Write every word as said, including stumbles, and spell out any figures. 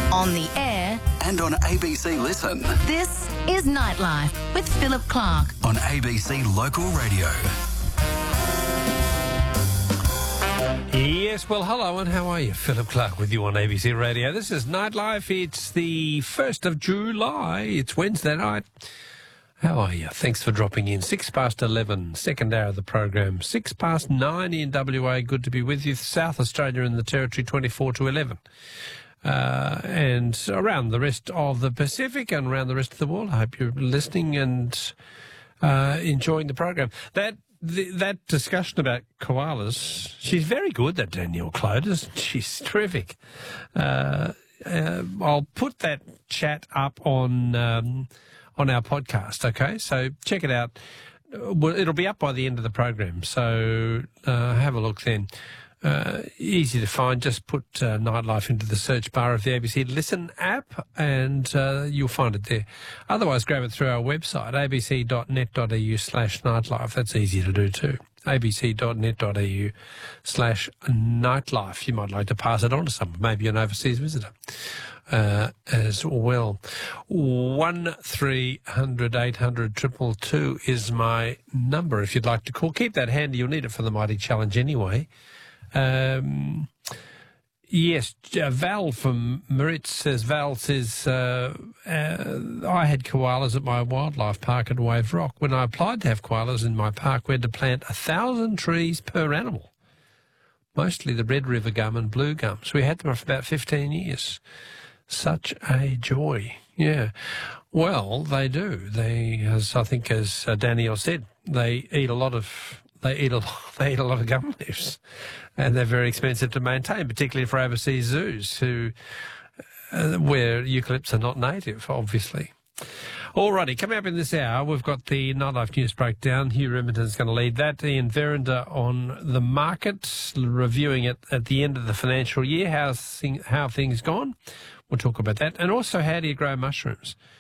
on the air, and on A B C Listen. this is Nightlife with Philip Clark. On A B C Local Radio. Yes, well, hello and how are you? Philip Clark with you on A B C Radio. This is Nightlife. It's the first of July. It's Wednesday night. How are you? Thanks for dropping in. Six past eleven, second hour of the program. Six past nine in W A. Good to be with you. South Australia and the Territory, twenty-four to eleven. Uh, and around the rest of the Pacific and around the rest of the world. I hope you're listening and uh, enjoying the program. That the, that discussion about koalas, she's very good, that Danielle Cloders. She's terrific. Uh, uh, I'll put that chat up on um, on our podcast, okay? So check it out. Well, it'll be up by the end of the program, so uh, have a look then. Uh, easy to find. Just put uh, Nightlife into the search bar of the A B C Listen app and uh, you'll find it there. Otherwise, grab it through our website, abc.net.au slash nightlife. That's easy to do too. abc.net.au slash nightlife. You might like to pass it on to someone, maybe an overseas visitor uh, as well. one three hundred eight hundred two two two is my number if you'd like to call. Keep that handy. You'll need it for the Mighty Challenge anyway. Um, yes, uh, Val from Maritz says, Val says, uh, uh, I had koalas at my wildlife park at Wave Rock. When I applied to have koalas in my park, we had to plant a thousand trees per animal, mostly the Red River gum and blue gum. So we had them for about fifteen years. Such a joy. Yeah. Well, they do. They, as I think, as uh, Danielle said, they eat a lot of They eat a they eat a lot of gum leaves, and they're very expensive to maintain, particularly for overseas zoos, who uh, where eucalypts are not native, obviously. Alrighty, coming up in this hour, we've got the Nightlife News Breakdown. Hugh Remington's going to lead that. Ian Verinder on the market, reviewing it at the end of the financial year. How's thing, how things gone? We'll talk about that, and also how do you grow mushrooms?